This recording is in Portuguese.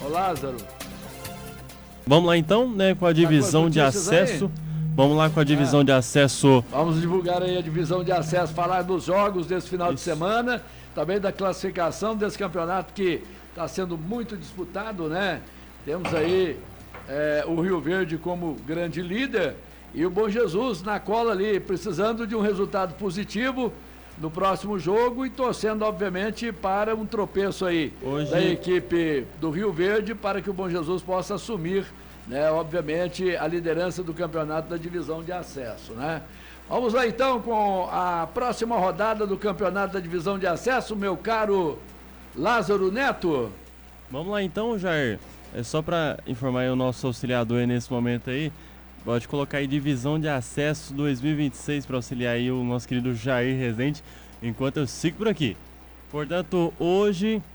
Ô Lázaro. Vamos lá então, né, com a divisão de acesso. Vamos lá com a divisão de acesso. Vamos divulgar aí a divisão de acesso, falar dos jogos desse final de semana, também da classificação desse campeonato que está sendo muito disputado, né? Temos aí o Rio Verde como grande líder e o Bom Jesus na cola ali, precisando de um resultado positivo no próximo jogo e torcendo, obviamente, para um tropeço aí da equipe do Rio Verde para que o Bom Jesus possa assumir, né, obviamente, a liderança do campeonato da divisão de acesso, né? Vamos lá então com a próxima rodada do campeonato da divisão de acesso, meu caro Lázaro Neto. Vamos lá então, Jair. É só para informar aí o nosso auxiliador aí nesse momento aí. Pode colocar aí divisão de acesso 2026 para auxiliar aí o nosso querido Jair Rezende, enquanto eu sigo por aqui. Portanto, hoje